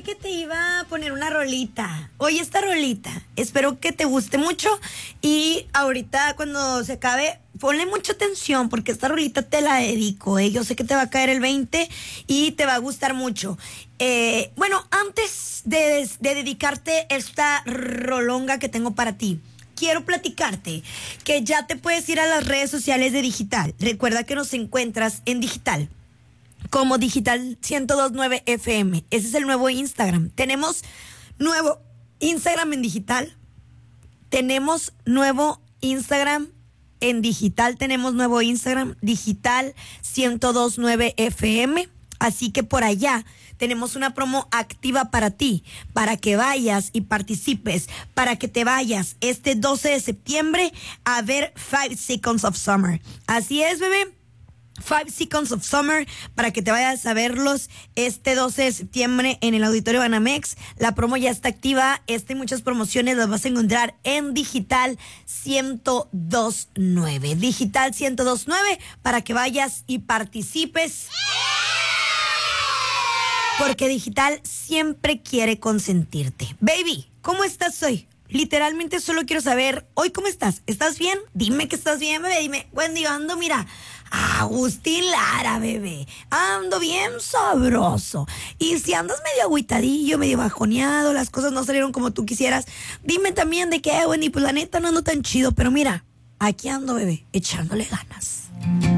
que te iba a poner una rolita. Oye, esta rolita, espero que te guste mucho. Y ahorita cuando se acabe, ponle mucha atención porque esta rolita te la dedico. Yo sé que te va a caer el 20 y te va a gustar mucho. Bueno, antes de dedicarte esta rolonga que tengo para ti, quiero platicarte que ya te puedes ir a las redes sociales de Digital. Recuerda que nos encuentras en Digital como Digital 102.9 FM. Ese es el nuevo Instagram. Tenemos nuevo Instagram en Digital. Tenemos nuevo Instagram en Digital. Tenemos nuevo Instagram, Digital 102.9 FM. Así que por allá tenemos una promo activa para ti, para que vayas y participes, para que te vayas este 12 de septiembre a ver 5 Seconds of Summer. Así es, bebé. 5 Seconds of Summer, para que te vayas a verlos este 12 de septiembre en el Auditorio Banamex. La promo ya está activa. Y muchas promociones las vas a encontrar en Digital 102.9. Digital 102.9, para que vayas y participes. Porque Digital siempre quiere consentirte. Baby, ¿cómo estás hoy? Literalmente solo quiero saber, ¿hoy cómo estás? ¿Estás bien? Dime que estás bien, bebé. Dime, Wendy, ando, mira, Agustín Lara, bebé. Ando bien sabroso. Y si andas medio agüitadillo, medio bajoneado, las cosas no salieron como tú quisieras, dime también de qué, Wendy. Pues la neta no ando tan chido, pero mira, aquí ando, bebé, echándole ganas.